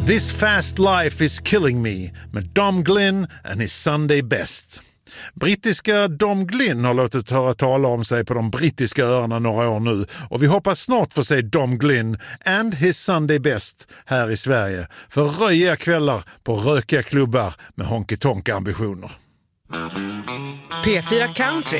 This Fast Life is Killing Me med Dom Glyn and his Sunday Best. Brittiska Dom Glyn har låtit höra tala om sig på de brittiska öarna några år nu och vi hoppas snart få se Dom Glyn and his Sunday Best här i Sverige för röjiga kvällar på rökiga klubbar med honky-tonk-ambitioner. P4 Country.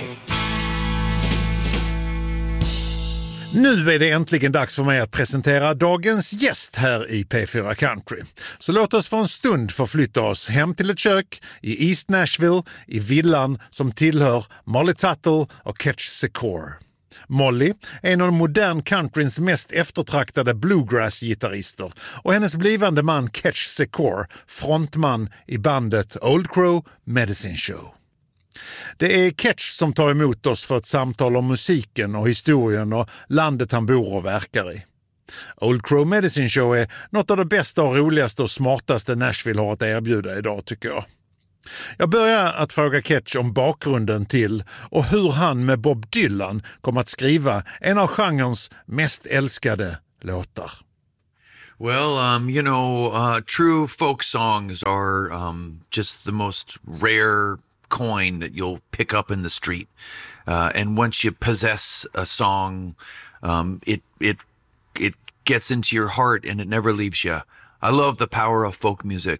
Nu är det äntligen dags för mig att presentera dagens gäst här i P4 Country. Så låt oss för en stund förflytta oss hem till ett kök i East Nashville i villan som tillhör Molly Tuttle och Ketch Secor. Molly är en av modern countryns mest eftertraktade bluegrass-gitarrister och hennes blivande man Ketch Secor, frontman i bandet Old Crow Medicine Show. Det är Ketch som tar emot oss för ett samtal om musiken och historien och landet han bor och verkar i. Old Crow Medicine Show är något av det bästa och roligaste och smartaste Nashville har att erbjuda idag, tycker jag. Jag börjar att fråga Ketch om bakgrunden till och hur han med Bob Dylan kom att skriva en av genrens mest älskade låtar. Well, true folk songs are just the most rare coin that you'll pick up in the street, and once you possess a song, it gets into your heart and it never leaves you. I love the power of folk music.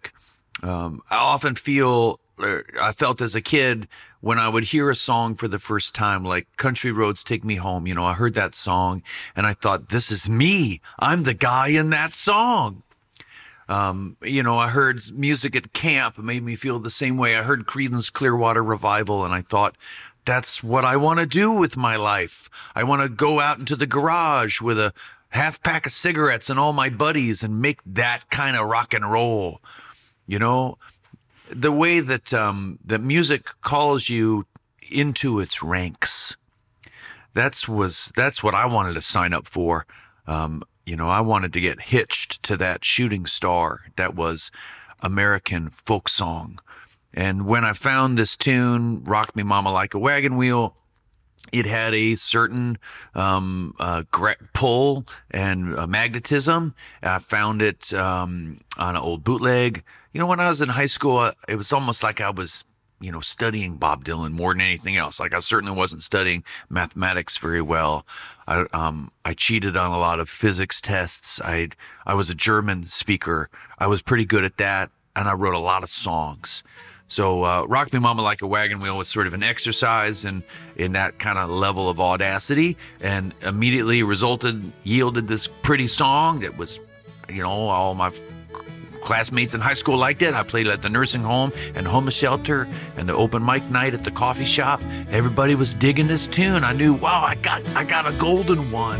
I felt as a kid when I would hear a song for the first time, like Country Roads Take Me Home. I heard that song and I thought, this is me. I'm the guy in that song. I heard music at camp. It made me feel the same way. I heard Creedence Clearwater Revival and I thought, that's what I want to do with my life. I want to go out into the garage with a half pack of cigarettes and all my buddies and make that kind of rock and roll. The way that that music calls you into its ranks. That's what I wanted to sign up for. I wanted to get hitched to that shooting star that was American folk song. And when I found this tune, Rock Me Mama Like a Wagon Wheel, it had a certain pull and magnetism. I found it on an old bootleg. When I was in high school, it was almost like I was studying Bob Dylan more than anything else. Like I certainly wasn't studying mathematics very well. I cheated on a lot of physics tests. I was a German speaker. I was pretty good at that, and I wrote a lot of songs. So Rock Me Mama Like a Wagon Wheel was sort of an exercise in that kind of level of audacity, and immediately yielded this pretty song that was, all my classmates in high school liked it. I played it at the nursing home and homeless shelter and the open mic night at the coffee shop. Everybody was digging this tune. I knew, wow, I got a golden one.